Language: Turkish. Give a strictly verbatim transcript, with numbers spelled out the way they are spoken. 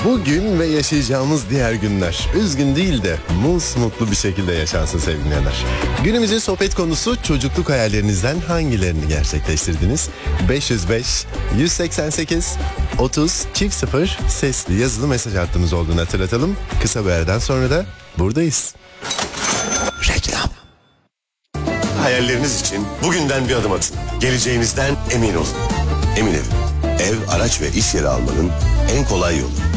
Bugün ve yaşayacağımız diğer günler üzgün değil de musmutlu bir şekilde yaşansın sevgili dinleyenler. Günümüzün sohbet konusu çocukluk hayallerinizden hangilerini gerçekleştirdiniz? beş yüz beş yüz seksen sekiz otuz çift sıfır sesli yazılı mesaj hattımız olduğunu hatırlatalım. Kısa bir aradan sonra da buradayız. Reklam. Hayalleriniz için bugünden bir adım atın. Geleceğinizden emin olun. Emin Ev, ev, araç ve iş yeri almanın en kolay yolu.